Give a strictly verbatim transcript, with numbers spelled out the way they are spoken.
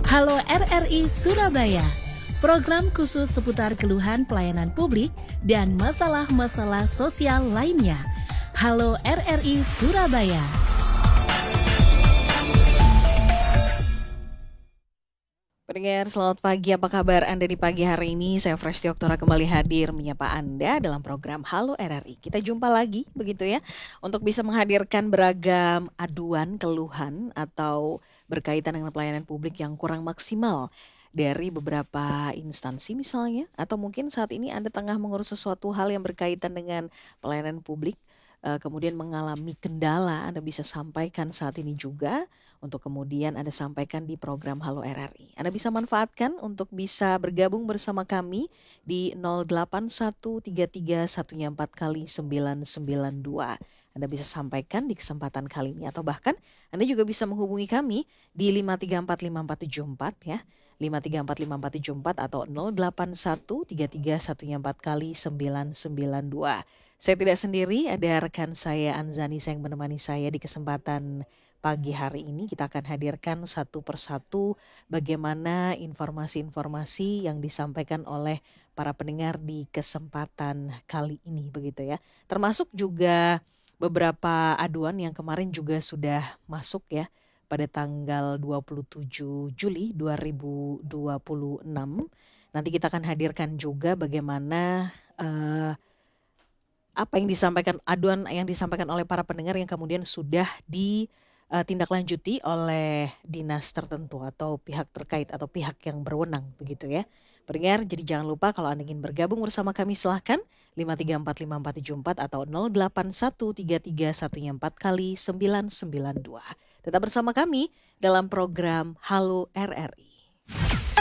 Halo R R I Surabaya, program khusus seputar keluhan pelayanan publik dan masalah-masalah sosial lainnya. Halo R R I Surabaya. Pendengar, selamat pagi. Apa kabar Anda di pagi hari ini? Saya Fresti Oktora kembali hadir menyapa Anda dalam program Halo R R I. Kita jumpa lagi, begitu ya, untuk bisa menghadirkan beragam aduan, keluhan, atau berkaitan dengan pelayanan publik yang kurang maksimal dari beberapa instansi misalnya, atau mungkin saat ini Anda tengah mengurus sesuatu hal yang berkaitan dengan pelayanan publik, eh, kemudian mengalami kendala, Anda bisa sampaikan saat ini juga untuk kemudian Anda sampaikan di program Halo R R I. Anda bisa manfaatkan untuk bisa bergabung bersama kami di nol delapan satu tiga tiga satu empat kali sembilan sembilan dua. Anda bisa sampaikan di kesempatan kali ini, atau bahkan Anda juga bisa menghubungi kami di lima tiga empat lima empat tujuh empat ya. lima tiga empat lima empat tujuh empat atau nol delapan satu tiga tiga satu empat kali sembilan sembilan dua. Saya tidak sendiri, ada rekan saya Anzani yang menemani saya di kesempatan pagi hari ini. Kita akan hadirkan satu persatu bagaimana informasi-informasi yang disampaikan oleh para pendengar di kesempatan kali ini, begitu ya. Termasuk juga beberapa aduan yang kemarin juga sudah masuk ya pada tanggal dua puluh tujuh Juli dua ribu dua puluh enam. Nanti kita akan hadirkan juga bagaimana uh, apa yang disampaikan, aduan yang disampaikan oleh para pendengar yang kemudian sudah di uh, tindaklanjuti oleh dinas tertentu atau pihak terkait atau pihak yang berwenang, begitu ya. Pendengar, jadi jangan lupa kalau Anda ingin bergabung bersama kami silahkan lima tiga empat lima empat tujuh empat atau nol delapan satu tiga tiga satu empat kali sembilan sembilan dua. Tetap bersama kami dalam program Halo R R I.